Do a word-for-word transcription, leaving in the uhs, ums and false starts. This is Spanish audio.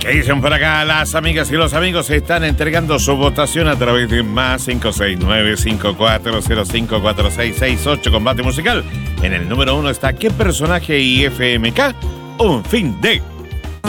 ¿Qué dicen por acá? Las amigas y los amigos están entregando su votación a través de más cinco seis nueve, cinco cuatro cero cinco, cuatro seis seis ocho. Combate musical. En el número uno está ¿qué personaje y F M K? Un fin de